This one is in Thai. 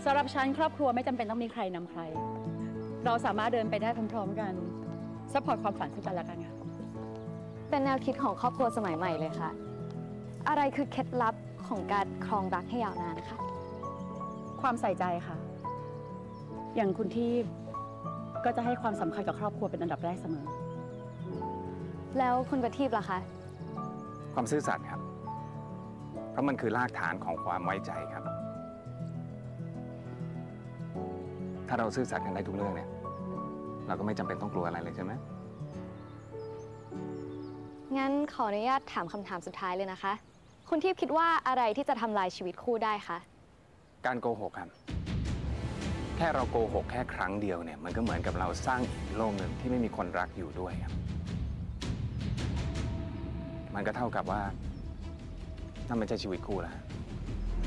ำหรับฉันครอบครัวไม่จำเป็นต้องมีใครนำใครเราสามารถเดินไปได้พร้อมๆกันซัพพอร์ตความฝันซึ่งกันและกันค่ะเป็นแนวคิดของครอบครัวสมัยใหม่เลยค่ะอะไรคือเคล็ดลับของการครองรักให้ยาวนานคะความใส่ใจค่ะอย่างคุณที่ก็จะให้ความสำคัญกับครอบครัวเป็นอันดับแรกเสมอแล้วคุณประทีปล่ะคะความซื่อสัตย์ครับเพราะมันคือรากฐานของความไว้ใจครับถ้าเราซื่อสัตย์กันได้ทุกเรื่องเนี่ยเราก็ไม่จำเป็นต้องกลัวอะไรเลยใช่ไหมงั้นขออนุญาตถามคำถามสุดท้ายเลยนะคะคุณทิพย์คิดว่าอะไรที่จะทำลายชีวิตคู่ได้คะการโกหกครับแค่เราโกหกแค่ครั้งเดียวเนี่ยมันก็เหมือนกับเราสร้างอีกโลกหนึ่งที่ไม่มีคนรักอยู่ด้วยครับมันก็เท่ากับว่านั่นไม่ใช่ชีวิตคู่แล้ว